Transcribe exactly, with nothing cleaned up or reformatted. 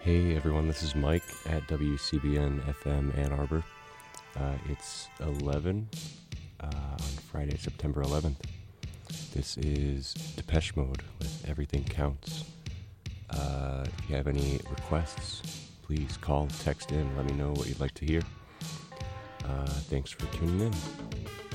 Hey everyone, this is Mike at W C B N F M Ann Arbor. Uh, it's eleven uh, on Friday, September eleventh. This is Depeche Mode with Everything Counts. Uh, if you have any requests, please call, text in, let me know what you'd like to hear. Uh, thanks for tuning in.